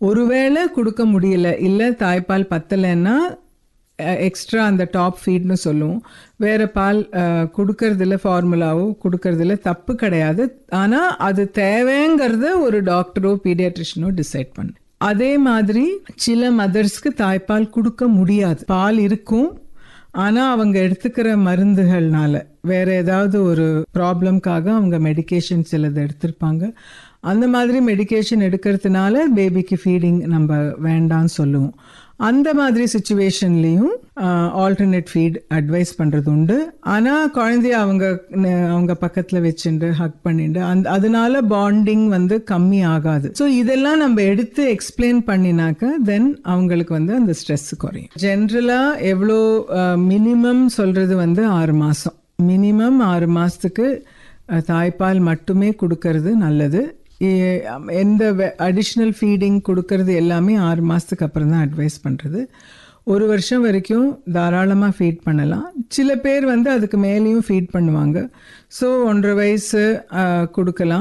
ஒருவேளை கொடுக்க முடியல, இல்லை தாய்ப்பால் பத்தலைன்னா எக்ஸ்ட்ரா அந்த டாப் ஃபீட்னு சொல்லுவோம். வேறு பால் கொடுக்கறதில்ல, ஃபார்முலாவோ கொடுக்கறதில்ல, தப்பு கிடையாது. ஆனால் அது தேவைங்கிறத ஒரு டாக்டரோ பீடியாட்ரிஷனோ டிசைட் பண்ணு. அதே மாதிரி சில மதர்ஸ்க்கு தாய்ப்பால் கொடுக்க முடியாது. பால் இருக்கும், ஆனால் அவங்க எடுத்துக்கிற மருந்துகள்னால வேறு ஏதாவது ஒரு ப்ராப்ளம்காக அவங்க மெடிக்கேஷன் சிலது எடுத்திருப்பாங்க. அந்த மாதிரி மெடிக்கேஷன் எடுக்கிறதுனால பேபிக்கு ஃபீடிங் நம்ம வேண்டான்னு சொல்லுவோம். அந்த மாதிரி சுச்சுவேஷன்லேயும் ஆல்டர்னேட் ஃபீட் அட்வைஸ் பண்ணுறது உண்டு. ஆனால் குழந்தைய அவங்க பக்கத்தில் வச்சுட்டு ஹக் பண்ணிட்டு அதனால பாண்டிங் கம்மி ஆகாது. ஸோ இதெல்லாம் நம்ம எடுத்து எக்ஸ்பிளைன் பண்ணினாக்க தென் அவங்களுக்கு அந்த ஸ்ட்ரெஸ் குறையும். ஜென்ரலாக எவ்வளோ மினிமம் சொல்கிறது 6 மாதம். மினிமம் 6 மாதத்துக்கு தாய்ப்பால் மட்டுமே கொடுக்கறது நல்லது. எந்த அடிஷ்னல் ஃபீடிங் கொடுக்கறது எல்லாமே 6 மாதத்துக்கு அப்புறம் தான் அட்வைஸ் பண்ணுறது. 1 வருஷம் வரைக்கும் தாராளமாக ஃபீட் பண்ணலாம். சில பேர் அதுக்கு மேலேயும் ஃபீட் பண்ணுவாங்க. ஸோ 1.5 வயசு கொடுக்கலாம்.